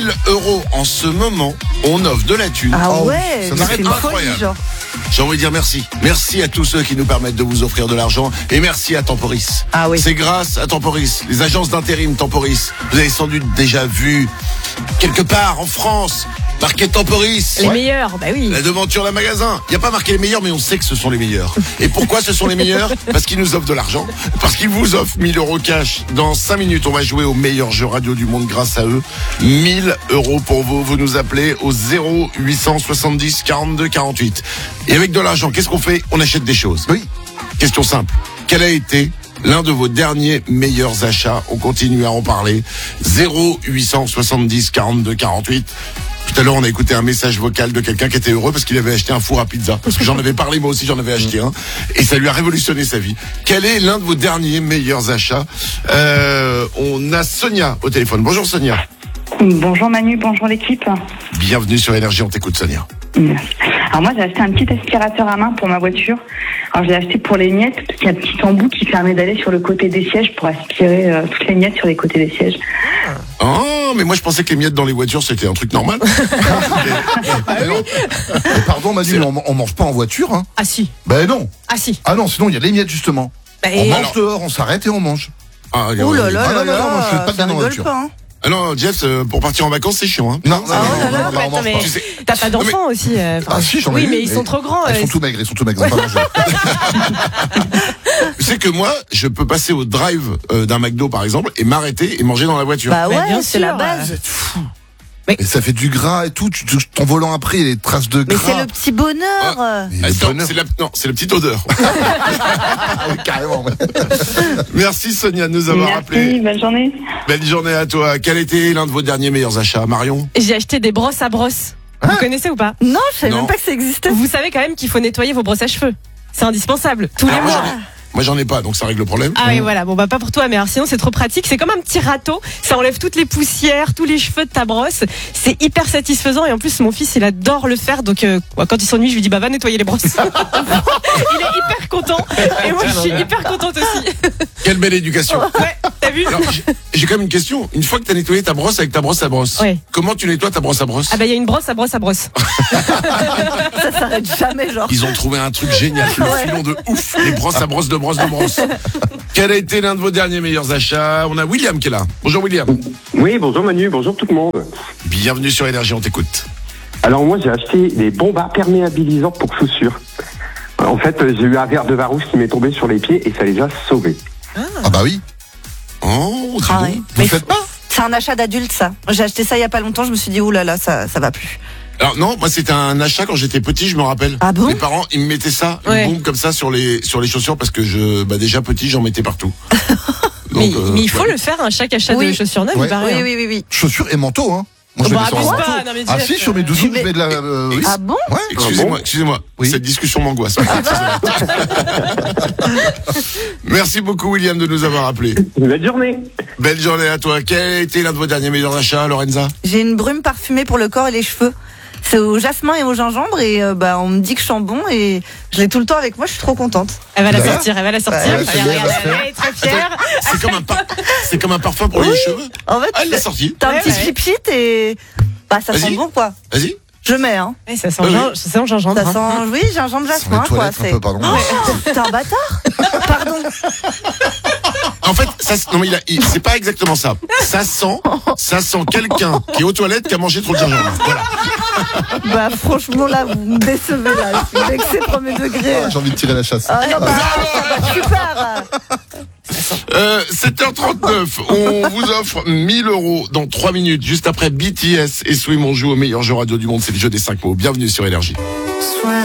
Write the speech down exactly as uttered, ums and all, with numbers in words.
mille euros en ce moment, on offre de la thune. Ah Oh, ouais, ça c'est n'arrête une pas, folie, incroyable. genre. J'ai envie de dire merci. Merci à tous ceux qui nous permettent de vous offrir de l'argent. Et merci à Temporis. Ah oui. C'est grâce à Temporis, les agences d'intérim Temporis. Vous avez sans doute déjà vu, quelque part en France, marqué Temporis. Les meilleurs, bah oui. La devanture d'un magasin. Il n'y a pas marqué les meilleurs, mais on sait que ce sont les meilleurs. Et pourquoi ce sont les meilleurs? Parce qu'ils nous offrent de l'argent. Parce qu'ils vous offrent mille euros cash. Dans cinq minutes, on va jouer au meilleur jeu radio du monde grâce à eux. mille euros pour vous. Vous nous appelez au zéro huit cent soixante-dix quarante-deux quarante-huit. Et avec de l'argent, qu'est-ce qu'on fait? On achète des choses. Oui. Question simple. Quel a été l'un de vos derniers meilleurs achats? On continue à en parler. zéro huit cent soixante-dix quarante-deux quarante-huit. Tout à l'heure, on a écouté un message vocal de quelqu'un qui était heureux parce qu'il avait acheté un four à pizza. Parce que j'en avais parlé, moi aussi, j'en avais acheté un. Et ça lui a révolutionné sa vie. Quel est l'un de vos derniers meilleurs achats? euh, On a Sonia au téléphone. Bonjour Sonia. Bonjour Manu, bonjour l'équipe. Bienvenue sur Énergie, on t'écoute Sonia. Merci. Alors moi j'ai acheté un petit aspirateur à main pour ma voiture. Alors je l'ai acheté pour les miettes parce qu'il y a un petit embout qui permet d'aller sur le côté des sièges pour aspirer euh, toutes les miettes sur les côtés des sièges. Oh, mais moi je pensais que les miettes dans les voitures c'était un truc normal. Mais non. Mais pardon Manu, mais on, on mange pas en voiture, hein? Ah si. Ben non. Ah si. Ah non, sinon il y a les miettes justement. Bah, On et- mange alors- dehors, on s'arrête et on mange. Ah, Oh là oui. là Ah là non, non, là, non, moi, je fais pas ça bien dans la rigole voiture. pas, hein. Ah non, Jeff, euh, pour partir en vacances c'est chiant. Hein. Non, non, Ah, non, oh là non, là, non, mais on attends, mange mais pas. Tu sais- t'as pas d'enfants aussi euh, enfin, Ah si, j'en ai Oui, eu, mais ils sont trop grands. Ils euh, sont tout maigres, ils sont tout maigres, ils ont pas mangé. Tu sais que moi, je peux passer au drive euh, d'un McDo par exemple et m'arrêter et manger dans la voiture. Bah Mais ouais, bien c'est la sûr, base. Et ça fait du gras et tout, tu, tu- ton volant après, il y a des traces de Mais gras. c'est le petit bonheur. Ah. Mais Ah, le c'est- bonheur. c'est la, non, c'est la petite odeur. Ah oui, carrément. ouais. Merci Sonia de nous avoir Merci, appelé. bonne journée. Belle journée à toi. Quel était l'un de vos derniers meilleurs achats, Marion? J'ai acheté des brosses à brosse. Vous connaissez ou pas? Non, je savais Non. même pas que ça existait. Vous savez quand même qu'il faut nettoyer vos brosses à cheveux. C'est indispensable. Tous les Alors, moi, mois. j'en ai, moi j'en ai pas, donc ça règle le problème. Ah oui, voilà. Bon, bah, pas pour toi, mais alors, sinon, c'est trop pratique. C'est comme un petit râteau. Ça enlève toutes les poussières, tous les cheveux de ta brosse. C'est hyper satisfaisant. Et en plus, mon fils, il adore le faire. Donc, euh, quand il s'ennuie, je lui dis, bah, va nettoyer les brosses. Il est hyper content. Et moi, je suis hyper contente aussi. Quelle belle éducation. Ouais, t'as vu? Alors, j'ai- j'ai quand même une question. Une fois que tu as nettoyé ta brosse avec ta brosse à brosse, Ouais. comment tu nettoies ta brosse à brosse? Ah, bah, il y a une brosse à brosse à brosse. Ça s'arrête jamais, genre. Ils ont trouvé un truc génial, le Ouais. filon de ouf, les brosses à brosse de brosse de brosse. Quel a été l'un de vos derniers meilleurs achats? On a William qui est là. Bonjour William. Oui, bonjour Manu, bonjour tout le monde. Bienvenue sur Énergie, on t'écoute. Alors moi j'ai acheté des bombes imperméabilisantes pour chaussures. En fait, euh, j'ai eu un verre de Varousse qui m'est tombé sur les pieds et ça les a sauvés. Ah bah oui. Oh, dis Ah donc. ouais. Vous le faites pas? C'est un achat d'adulte, ça. J'ai acheté ça il y a pas longtemps, je me suis dit, ouh là là, ça, ça va plus. Alors non, moi c'était un achat quand j'étais petit, je me rappelle. Ah bon? Mes parents, ils me mettaient ça, une Ouais. bombe comme ça sur les sur les chaussures parce que je, bah déjà petit, j'en mettais partout. Mais, Donc, euh, mais il faut ouais. le faire à chaque achat Oui. de chaussures neuves, Ouais. il paraît. Oui, hein. oui, oui, oui. Chaussures et manteaux, hein. Moi, je Bah, mets ça en abuse manteau. pas, non, mais Ah Jeff, si, sur mes euh, doudous, tu je mets- mets de la... euh, oui. Ah bon? Ouais. Excusez-moi, bon excusez-moi. Oui. Cette discussion m'angoisse. Merci beaucoup William de nous avoir appelé. Belle journée. Belle journée à toi. Quel a été l'un de vos derniers meilleurs achats, Lorenza? J'ai une brume parfumée pour le corps et les cheveux. C'est au jasmin et au gingembre et euh, bah on me dit que je sens bon et je l'ai tout le temps avec moi, je suis trop contente. Elle va la Bah. sortir, elle va la sortir. Ouais, Regarde, c'est bien, regarde, elle va se elle est très fière. C'est comme un par- c'est comme un parfum pour les Oui. cheveux. En fait, Ah, elle l'a sorti. t'as un Ouais, petit ouais. flip sheet et bah ça Vas-y. sent bon quoi. Vas-y. Je mets hein. Ouais, ça sent Oui, gin- oui. ça sent gingembre. Ça hein. sent oui, gingembre Ça sent jasmin les quoi, toilettes un c'est peu, pardon. Oh, t'es un bâtard. Pardon. En fait, ça, non mais il a- il- c'est pas exactement ça. Ça sent, ça sent quelqu'un qui est aux toilettes qui a mangé trop de gingembre. Voilà. Bah franchement là vous me décevez là. Je suis vexée premier degré. Ah, j'ai envie de tirer la chasse. Ah non bah, bah, super. Euh, sept heures trente-neuf, on vous offre mille euros dans trois minutes, juste après B T S et Swim, on joue au meilleur jeu radio du monde, c'est le jeu des cinq mots. Bienvenue sur Énergie.